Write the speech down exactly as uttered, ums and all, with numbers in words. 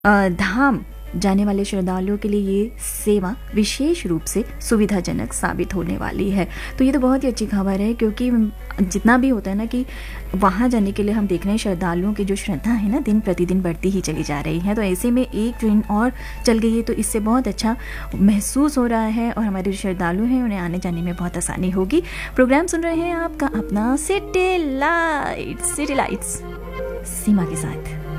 अ, धाम जाने वाले श्रद्धालुओं के लिए ये सेवा विशेष रूप से सुविधाजनक साबित होने वाली है। तो ये तो बहुत ही अच्छी खबर है, क्योंकि जितना भी होता है ना कि वहाँ जाने के लिए हम देख रहे हैं श्रद्धालुओं की जो श्रद्धा है ना दिन प्रतिदिन बढ़ती ही चली जा रही है। तो ऐसे में एक ट्रेन और चल गई है तो इससे बहुत अच्छा महसूस हो रहा है और हमारे जो श्रद्धालु हैं उन्हें आने जाने में बहुत आसानी होगी। प्रोग्राम सुन रहे हैं आपका अपना सिटी लाइट्स, सिटी लाइट्स सीमा के साथ।